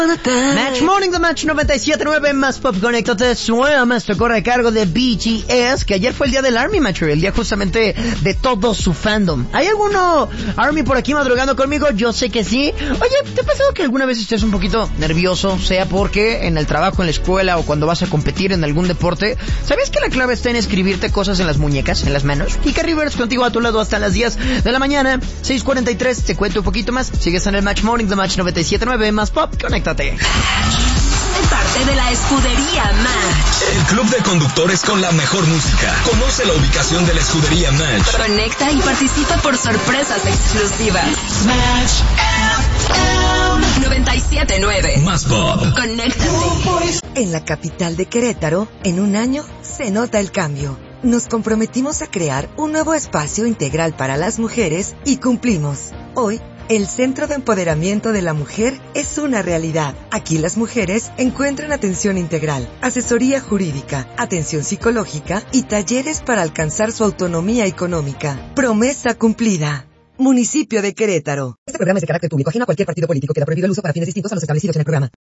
Match Morning, The Match 97.9, más pop, conéctate, suena, esto corre a cargo de BTS, que ayer fue el día del Army Match, el día justamente de todo su fandom. ¿Hay alguno Army por aquí madrugando conmigo? Yo sé que sí. Oye, ¿te ha pasado que alguna vez estés un poquito nervioso, sea porque en el trabajo, en la escuela o cuando vas a competir en algún deporte? ¿Sabías que la clave está en escribirte cosas en las muñecas, en las manos? Kika Rivers contigo a tu lado hasta las 10 de la mañana, 6:43, te cuento un poquito más. Sigues en el Match Morning, The Match 97.9, más pop, conéctate. Parte de la escudería Match. El club de conductores con la mejor música. Conoce la ubicación de la escudería Match. Conecta y participa por sorpresas exclusivas. Match FM 97.9. Más pop. Conéctate. En la capital de Querétaro, en un año, se nota el cambio. Nos comprometimos a crear un nuevo espacio integral para las mujeres y cumplimos. Hoy, el Centro de Empoderamiento de la Mujer es una realidad. Aquí las mujeres encuentran atención integral, asesoría jurídica, atención psicológica y talleres para alcanzar su autonomía económica. Promesa cumplida. Municipio de Querétaro. Este programa es de carácter público, ajeno a cualquier partido político. Queda prohibido el uso para fines distintos a los establecidos en el programa.